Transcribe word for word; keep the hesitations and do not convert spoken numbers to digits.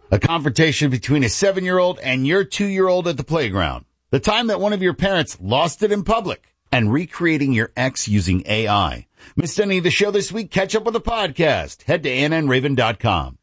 A confrontation between a seven-year-old and your two-year-old at the playground. The time that one of your parents lost it in public. And recreating your ex using A I. Missed any of the show this week? Catch up with the podcast. Head to Anna and Raven dot com.